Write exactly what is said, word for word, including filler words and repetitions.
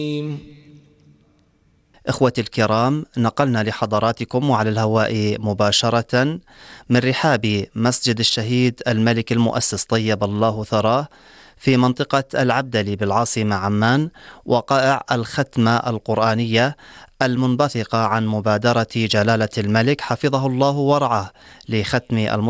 إخوتي الكرام، نقلنا لحضراتكم وعلى الهواء مباشرة من رحاب مسجد الشهيد الملك المؤسس طيب الله ثراه في منطقة العبدلي بالعاصمة عمان، وقائع الختمة القرآنية المنبثقة عن مبادرة جلالة الملك حفظه الله ورعاه لختم